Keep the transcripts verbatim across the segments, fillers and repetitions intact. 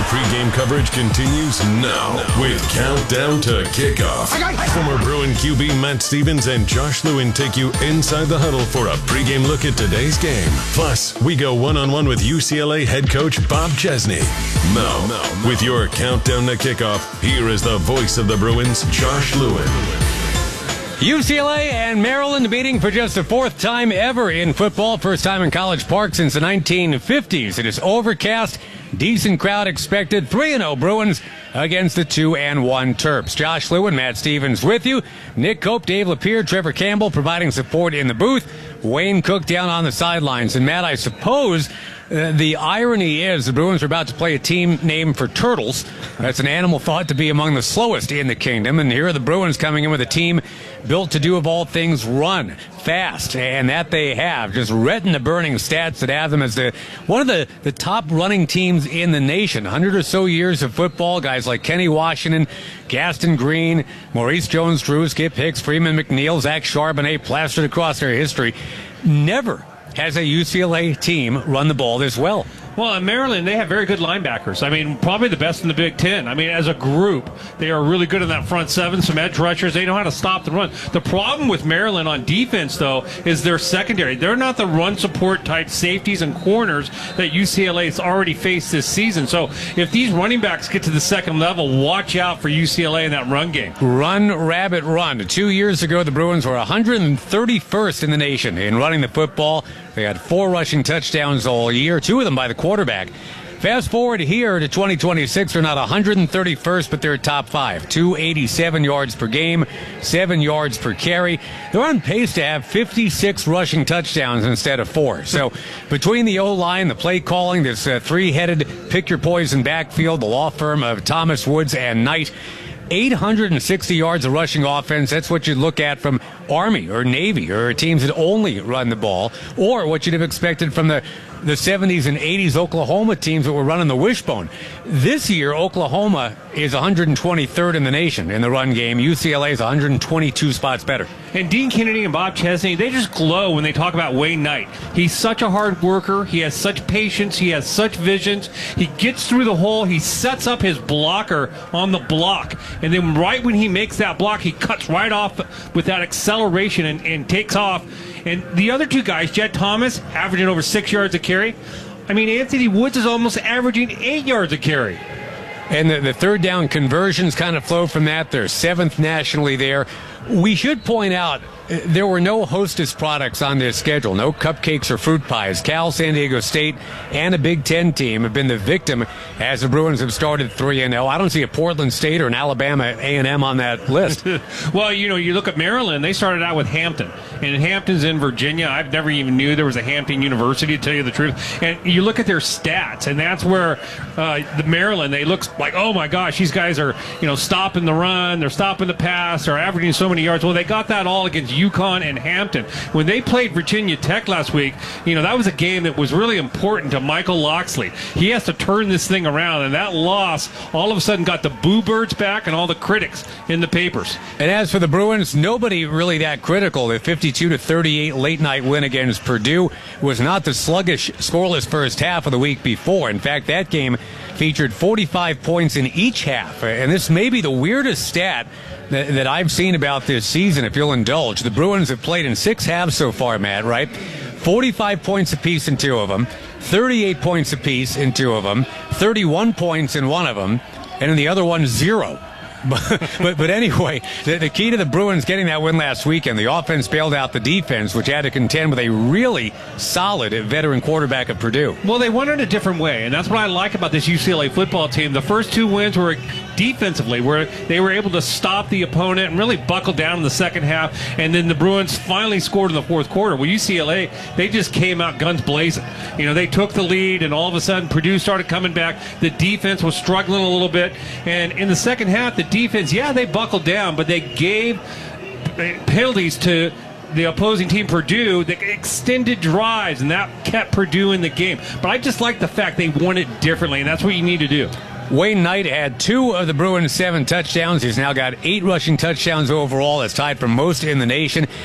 pregame coverage continues now with Countdown to Kickoff. Former Bruin Q B Matt Stevens and Josh Lewin take you inside the huddle for a pregame look at today's game. Plus, we go one-on-one with U C L A head coach Bob Chesney. Now, with your Countdown to Kickoff, here is the voice of the Bruins, Josh Lewin. U C L A and Maryland meeting for just the fourth time ever in football. First time in College Park since the nineteen fifties. It is overcast. Decent crowd expected. three and oh Bruins against the two and one Terps. Josh Lewin, Matt Stevens with you. Nick Cope, Dave Lapierre, Trevor Campbell providing support in the booth. Wayne Cook down on the sidelines. And Matt, I suppose Uh, the irony is the Bruins are about to play a team named for turtles. That's an animal thought to be among the slowest in the kingdom. And here are the Bruins coming in with a team built to do, of all things, run fast. And that they have. Just retina-burning stats that have them as the one of the, the top running teams in the nation. one hundred or so years of football. Guys like Kenny Washington, Gaston Green, Maurice Jones-Drew, Skip Hicks, Freeman McNeil, Zach Charbonnet, plastered across their history. Never has a U C L A team run the ball this well. Well, in Maryland, they have very good linebackers. I mean, probably the best in the Big Ten. I mean, as a group, they are really good in that front seven, some edge rushers. They know how to stop the run. The problem with Maryland on defense, though, is their secondary. They're not the run support type safeties and corners that U C L A has already faced this season. So if these running backs get to the second level, watch out for U C L A in that run game. Run, rabbit, run. Two years ago, the Bruins were one hundred thirty-first in the nation in running the football. They had four rushing touchdowns all year, two of them by the quarterback. Fast forward here to twenty twenty-six, they're not one hundred thirty-first, but they're top five. two hundred eighty-seven yards per game, seven yards per carry. They're on pace to have fifty-six rushing touchdowns instead of four. So between the O-line, the play calling, this uh, three-headed pick-your-poison backfield, the law firm of Thomas, Woods, and Knight, eight hundred sixty yards of rushing offense. That's what you'd look at from Army or Navy or teams that only run the ball, or what you'd have expected from the the seventies and eighties Oklahoma teams that were running the wishbone. This year, Oklahoma is one hundred twenty-third in the nation in the run game. U C L A is one hundred twenty-two spots better. And Dean Kennedy and Bob Chesney, they just glow when they talk about Wayne Knight. He's such a hard worker. He has such patience. He has such visions. He gets through the hole. He sets up his blocker on the block. And then right when he makes that block, he cuts right off with that acceleration and, and takes off. And the other two guys, Jed Thomas, averaging over six yards a carry. I mean, Anthony Woods is almost averaging eight yards a carry. And the, the third down conversions kind of flow from that. They're seventh nationally there. We should point out uh, there were no Hostess products on this schedule, no cupcakes or fruit pies. Cal, San Diego State, and a Big Ten team have been the victim as the Bruins have started three and oh. I don't see a Portland State or an Alabama A and M on that list. Well, you know, you look at Maryland, they started out with Hampton. And Hampton's in Virginia. I've never even knew there was a Hampton University, to tell you the truth. And you look at their stats, and that's where uh, the Maryland, they look like, oh my gosh, these guys are, you know, stopping the run, they're stopping the pass, they're averaging so many yards. Well, they got that all against UConn and Hampton. When they played Virginia Tech last week, you know, that was a game that was really important to Michael Locksley. He has to turn this thing around, and that loss all of a sudden got the Boo Birds back and all the critics in the papers. And as for the Bruins, nobody really that critical. The fifty-two to thirty-eight late-night win against Purdue was not the sluggish, scoreless first half of the week before. In fact, that game featured forty-five points in each half. And this may be the weirdest stat that, that I've seen about this season, if you'll indulge. The Bruins have played in six halves so far, Matt, right? forty-five points apiece in two of them, thirty-eight points apiece in two of them, thirty-one points in one of them, and in the other one, zero. But, but but anyway, the, the key to the Bruins getting that win last weekend, the offense bailed out the defense, which had to contend with a really solid veteran quarterback of Purdue. Well, they won in a different way, and that's what I like about this U C L A football team. The first two wins were defensively, where they were able to stop the opponent and really buckle down in the second half, and then the Bruins finally scored in the fourth quarter. Well, U C L A, they just came out guns blazing. You know, they took the lead, and all of a sudden Purdue started coming back. The defense was struggling a little bit, and in the second half, the defense, yeah, they buckled down, but they gave penalties to the opposing team, Purdue, that extended drives, and that kept Purdue in the game. But I just like the fact they won it differently, and that's what you need to do. Wayne Knight had two of the Bruins' seven touchdowns. He's now got eight rushing touchdowns overall. That's tied for most in the nation. eight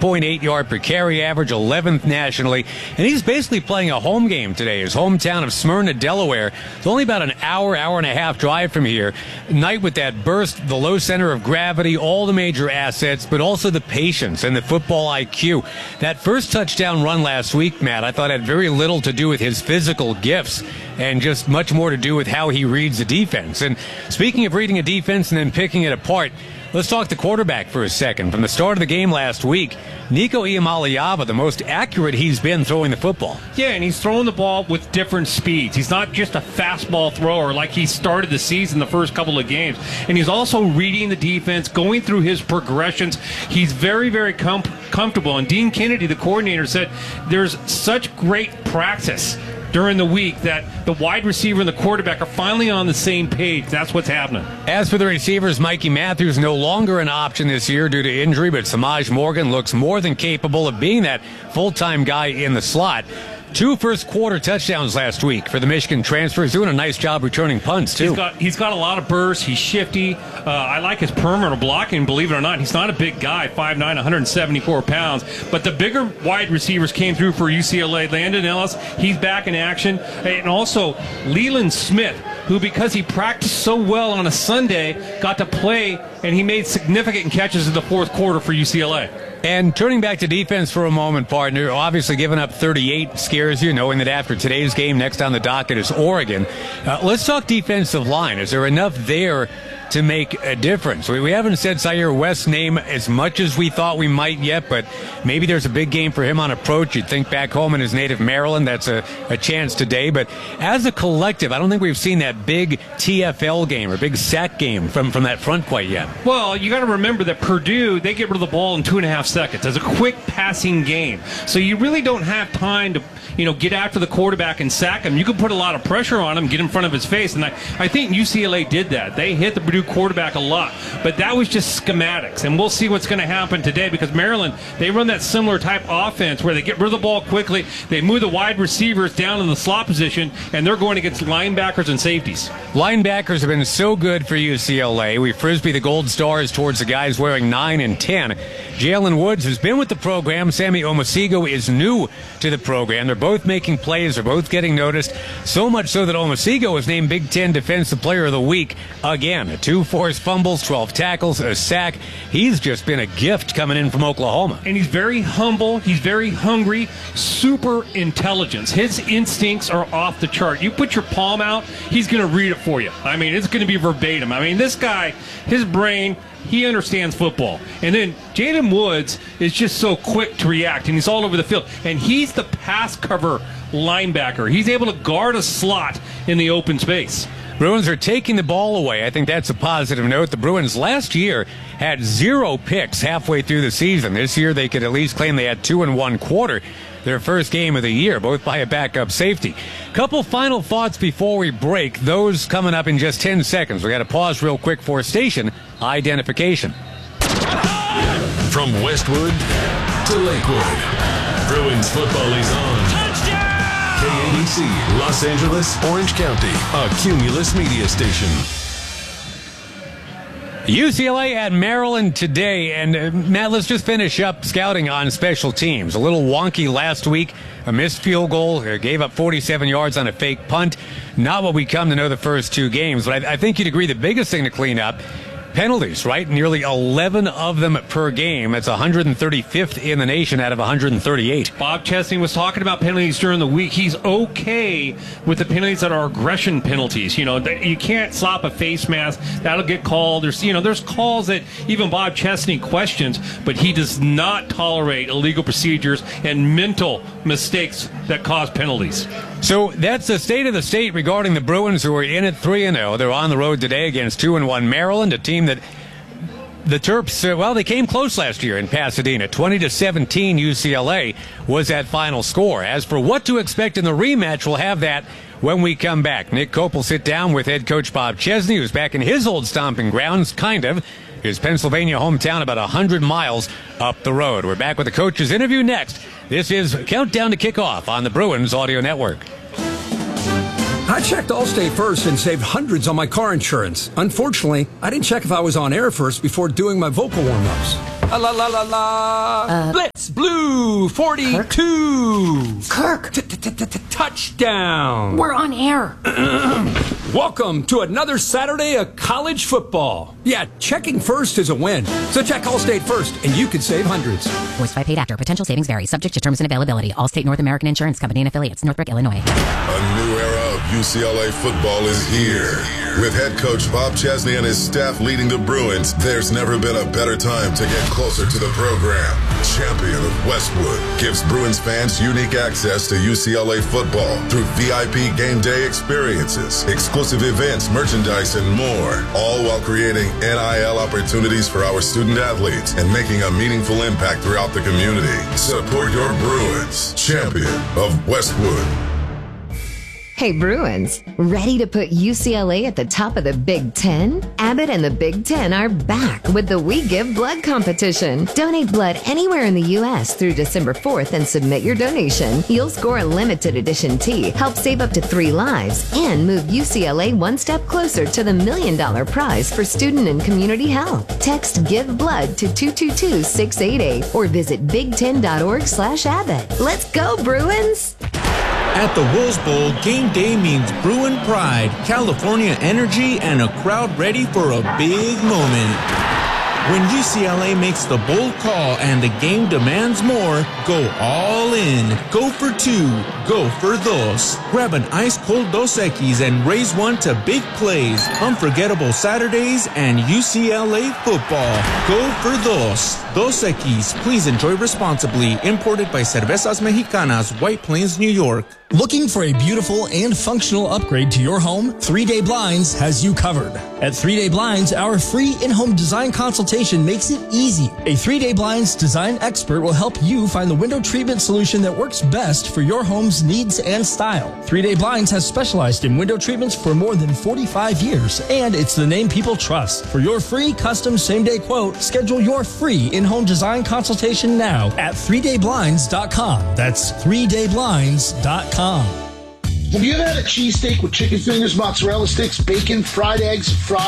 point eight yard per carry average, eleventh nationally. And he's basically playing a home game today. His hometown of Smyrna, Delaware. It's only about an hour, hour and a half drive from here. Knight with that burst, the low center of gravity, all the major assets, but also the patience and the football I Q. That first touchdown run last week, Matt, I thought had very little to do with his physical gifts and just much more to do with how he reads the defense. And speaking of reading a defense and then picking it apart, let's talk the quarterback for a second. From the start of the game last week, Nico Iamaleava, the most accurate he's been throwing the football. Yeah, and he's throwing the ball with different speeds. He's not just a fastball thrower like he started the season the first couple of games. And he's also reading the defense, going through his progressions. He's very, very com- comfortable. And Dean Kennedy, the coordinator, said there's such great practice during the week that the wide receiver and the quarterback are finally on the same page. That's what's happening. As for the receivers, Mikey Matthews no longer an option this year due to injury, but Samaj Morgan looks more than capable of being that full-time guy in the slot. Two first-quarter touchdowns last week for the Michigan transfer. He's doing a nice job returning punts, too. He's got, he's got a lot of bursts. He's shifty. Uh, I like his perimeter blocking, believe it or not. He's not a big guy, five nine, one hundred seventy-four pounds. But the bigger wide receivers came through for U C L A. Landon Ellis, he's back in action. And also, Leland Smith, who, because he practiced so well on a Sunday, got to play, and he made significant catches in the fourth quarter for U C L A. And turning back to defense for a moment, partner, obviously giving up thirty-eight scares you, knowing that after today's game, next on the docket is Oregon. Uh, let's talk defensive line. Is there enough there to make a difference? We, we haven't said Zaire West's name as much as we thought we might yet, but maybe there's a big game for him on approach. You'd think back home in his native Maryland, that's a, a chance today. But as a collective, I don't think we've seen that big T F L game or big sack game from, from that front quite yet. Well, you got to remember that Purdue, they get rid of the ball in two and a half seconds. It's a quick passing game. So you really don't have time to, you know, get after the quarterback and sack him. You can put a lot of pressure on him, get in front of his face. And I, I think U C L A did that. They hit the Purdue quarterback a lot. But that was just schematics. And we'll see what's going to happen today because Maryland, they run that similar type offense where they get rid of the ball quickly. They move the wide receivers down in the slot position, and they're going against linebackers and safeties. Linebackers have been so good for U C L A. We frisbee the gold stars towards the guys wearing nine and ten. Jalen Woods has been with the program. Sammy Omosigo is new to the program. They're both making plays. They're both getting noticed. So much so that Omosigo was named Big Ten Defensive Player of the Week again. Two forced fumbles, twelve tackles, a sack. He's just been a gift coming in from Oklahoma. And he's very humble. He's very hungry. Super intelligence. His instincts are off the chart. You put your palm out, he's going to read it for you. I mean, it's going to be verbatim. I mean, this guy, his brain, he understands football. And then Jalen Woods is just so quick to react, and he's all over the field. And he's the pass cover linebacker. He's able to guard a slot in the open space. Bruins are taking the ball away. I think that's a positive note. The Bruins last year had zero picks halfway through the season. This year they could at least claim they had two and one quarter. Their first game of the year, both by a backup safety. Couple final thoughts before we break. Those coming up in just ten seconds. We got to pause real quick for station identification. From Westwood to Lakewood, Bruins football is on. K A B C, Los Angeles, Orange County, a Cumulus media station. U C L A at Maryland today, and uh, Matt, let's just finish up scouting on special teams. A little wonky last week, a missed field goal, uh, gave up forty-seven yards on a fake punt. Not what we come to know the first two games, but I, I think you'd agree the biggest thing to clean up, penalties, right? Nearly eleven of them per game. That's one hundred thirty-fifth in the nation out of one hundred thirty-eight. Bob Chesney was talking about penalties during the week. He's okay with the penalties that are aggression penalties. You know, you can't slap a face mask. That'll get called. There's, you know, there's calls that even Bob Chesney questions, but he does not tolerate illegal procedures and mental mistakes that cause penalties. So that's the state of the state regarding the Bruins, who are in at three and oh. They're on the road today against two and one Maryland, a team that the Terps, uh, well, they came close last year in Pasadena. twenty to seventeen U C L A was that final score. As for what to expect in the rematch, we'll have that when we come back. Nick Cope will sit down with head coach Bob Chesney, who's back in his old stomping grounds, kind of, his Pennsylvania hometown about one hundred miles up the road. We're back with the coach's interview next. This is Countdown to Kickoff on the Bruins Audio Network. I checked Allstate first and saved hundreds on my car insurance. Unfortunately, I didn't check if I was on air first before doing my vocal warm-ups. La la la la la. Uh, Blitz Blue forty-two. Kirk. Touchdown. We're on air. Welcome to another Saturday of college football. Yeah, checking first is a win. So check Allstate first, and you could save hundreds. Voiced by paid actor. Potential savings vary. Subject to terms and availability. Allstate North American Insurance Company and affiliates. Northbrook, Illinois. A new era of U C L A football is here. With head coach Bob Chesney and his staff leading the Bruins, there's never been a better time to get closer to the program. Champion of Westwood gives Bruins fans unique access to U C L A football through V I P game day experiences, exclusive events, merchandise, and more, all while creating N I L opportunities for our student athletes and making a meaningful impact throughout the community. Support your Bruins, champion of Westwood. Hey Bruins, ready to put U C L A at the top of the Big Ten? Abbott and the Big Ten are back with the We Give Blood competition. Donate blood anywhere in the U S through December fourth and submit your donation. You'll score a limited edition tee, help save up to three lives, and move U C L A one step closer to the million dollar prize for student and community health. Text Give Blood to two two two, six eight eight or visit big ten dot org slash Abbott. Let's go Bruins! At the Rose Bowl, game day means Bruin pride, California energy, and a crowd ready for a big moment. When U C L A makes the bold call and the game demands more, go all in. Go for two. Go for dos. Grab an ice-cold Dos Equis and raise one to big plays, unforgettable Saturdays, and U C L A football. Go for dos. Dos Equis. Please enjoy responsibly. Imported by Cervezas Mexicanas, White Plains, New York. Looking for a beautiful and functional upgrade to your home? three day Blinds has you covered. At three day Blinds, our free in-home design consultation makes it easy. A three day Blinds design expert will help you find the window treatment solution that works best for your home's needs and style. three day Blinds has specialized in window treatments for more than forty-five years, and it's the name people trust. For your free custom same-day quote, schedule your free in-home design consultation now at three day blinds dot com. That's three day blinds dot com. Have you ever had a cheesesteak with chicken fingers, mozzarella sticks, bacon, fried eggs, fried